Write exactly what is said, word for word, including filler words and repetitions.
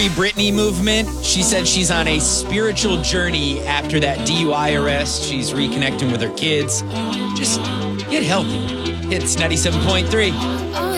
Britney movement. She said she's on a spiritual journey after that D U I arrest. She's reconnecting with her kids. Just get healthy. It's ninety-seven point three.